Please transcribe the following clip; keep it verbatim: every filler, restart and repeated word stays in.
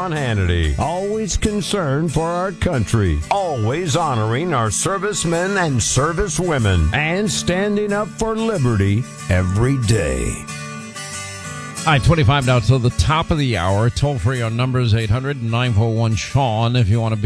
Sean Hannity. Always concerned for our country. Always honoring our servicemen and servicewomen. And standing up for liberty every day. All right, twenty-five now to the top of the hour. Toll free on numbers eight hundred nine four one Sean if you want to be